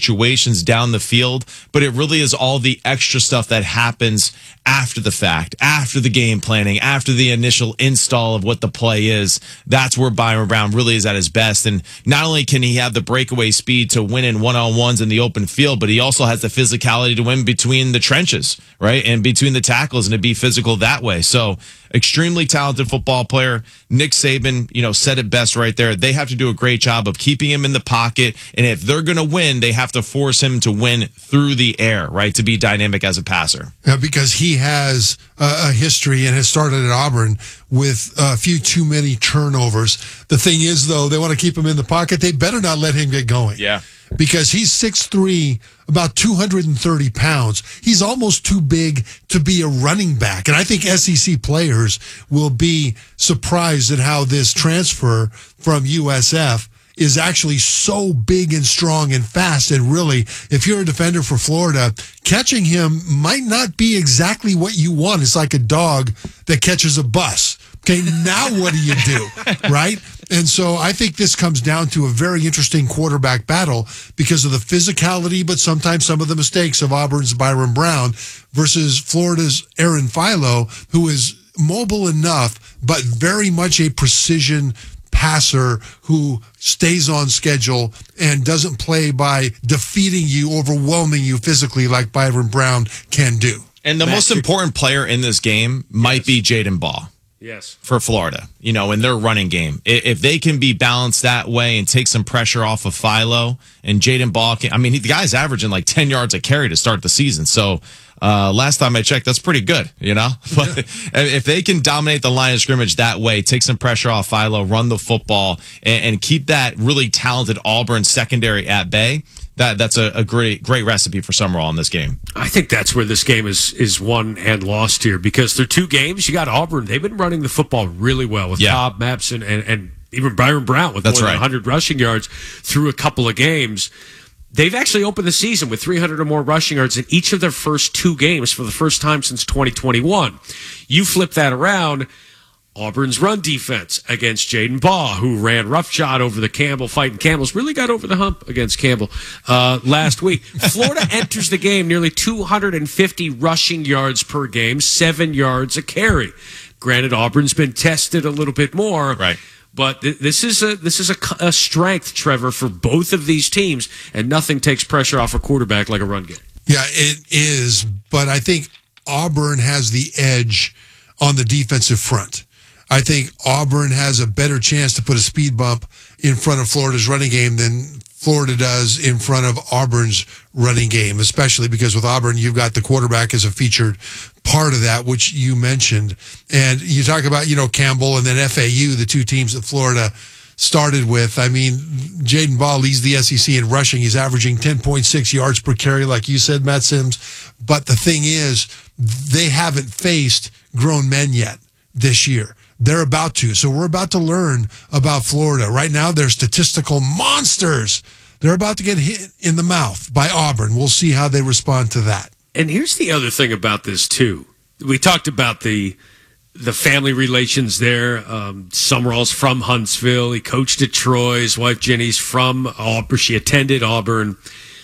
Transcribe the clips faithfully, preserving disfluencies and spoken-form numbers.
situations down the field, but it really is all the extra stuff that happens after the fact, after the game planning, after the initial install of what the play is. That's where Byron Brown really is at his best. And not only can he have the breakaway speed to win in one-on-ones in the open field, but he also has the physicality to win between the trenches, right? And between the tackles and to be physical that way. So extremely talented football player. Nick Saban, you know, said it best right there. They have to do a great job of keeping him in the pocket. And if they're going to win, they have to force him to win through the air, right? To be dynamic as a passer. Yeah, because he has a, a history and has started at Auburn with a few too many turnovers. The thing is, though, they want to keep him in the pocket. They better not let him get going. Yeah. Because he's six three, about two hundred thirty pounds. He's almost too big to be a running back. And I think S E C players will be surprised at how this transfer from U S F is actually so big and strong and fast. And really, if you're a defender for Florida, catching him might not be exactly what you want. It's like a dog that catches a bus. Okay, now what do you do, right? And so I think this comes down to a very interesting quarterback battle because of the physicality, but sometimes some of the mistakes of Auburn's Byron Brown versus Florida's Aaron Philo, who is mobile enough, but very much a precision passer who stays on schedule and doesn't play by defeating you, overwhelming you physically like Byron Brown can do. And the Matt, most important player in this game might yes. be Jaden Ball. Yes. For Florida, you know, in their running game. If they can be balanced that way and take some pressure off of Philo and Jaden Ball, can, I mean, he, the guy's averaging like ten yards a carry to start the season. So uh, last time I checked, that's pretty good, you know? But yeah. If they can dominate the line of scrimmage that way, take some pressure off Philo, run the football, and, and keep that really talented Auburn secondary at bay, That that's a, a great great recipe for Summerall in this game. I think that's where this game is is won and lost here because they're two games. You got Auburn; they've been running the football really well with yeah. Cobb, Mapson, and, and even Byron Brown with that's more right. than one hundred rushing yards through a couple of games. They've actually opened the season with three hundred or more rushing yards in each of their first two games for the first time since twenty twenty-one. You flip that around. Auburn's run defense against Jaden Ball, who ran roughshod over the Campbell fighting Campbells, really got over the hump against Campbell uh, last week. Florida enters the game nearly two hundred fifty rushing yards per game, seven yards a carry. Granted, Auburn's been tested a little bit more, right? But th- this is a this is a, a strength, Trevor, for both of these teams, and nothing takes pressure off a quarterback like a run game. Yeah, it is, but I think Auburn has the edge on the defensive front. I think Auburn has a better chance to put a speed bump in front of Florida's running game than Florida does in front of Auburn's running game, especially because with Auburn, you've got the quarterback as a featured part of that, which you mentioned. And you talk about, you know, Campbell and then F A U, the two teams that Florida started with. I mean, Jaden Ball leads the S E C in rushing. He's averaging ten point six yards per carry, like you said, Matt Sims. But the thing is, they haven't faced grown men yet this year. They're about to. So we're about to learn about Florida. Right now, they're statistical monsters. They're about to get hit in the mouth by Auburn. We'll see how they respond to that. And here's the other thing about this, too. We talked about the the family relations there. Um, Summerall's from Huntsville. He coached at Troy. His wife, Jenny's from Auburn. She attended Auburn.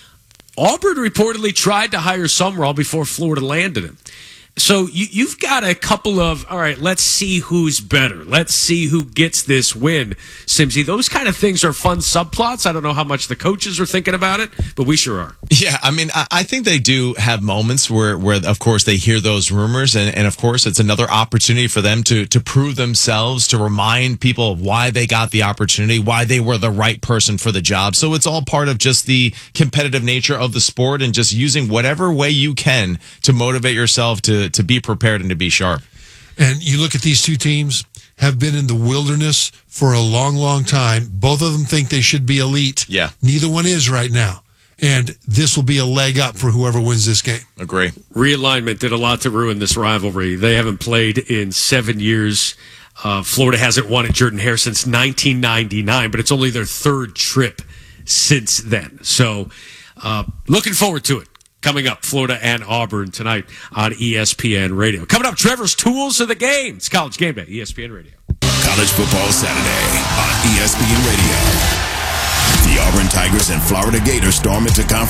Auburn reportedly tried to hire Summerall before Florida landed him. So you, you've got a couple of, all right, let's see who's better. Let's see who gets this win. Simsy, those kind of things are fun subplots. I don't know how much the coaches are thinking about it, but we sure are. Yeah, I mean, I, I think they do have moments where, where, of course, they hear those rumors. And, and of course, it's another opportunity for them to, to prove themselves, to remind people of why they got the opportunity, why they were the right person for the job. So it's all part of just the competitive nature of the sport and just using whatever way you can to motivate yourself to to be prepared and to be sharp. And you look at these two teams, have been in the wilderness for a long, long time. Both of them think they should be elite. Yeah. Neither one is right now. And this will be a leg up for whoever wins this game. Agree. Realignment did a lot to ruin this rivalry. They haven't played in seven years. Uh, Florida hasn't won at Jordan-Hare since nineteen ninety-nine, but it's only their third trip since then. So uh, looking forward to it. Coming up, Florida and Auburn tonight on E S P N Radio. Coming up, Trevor's Tools of the Game. It's College Game Day, E S P N Radio. College Football Saturday on E S P N Radio. The Auburn Tigers and Florida Gators storm into conference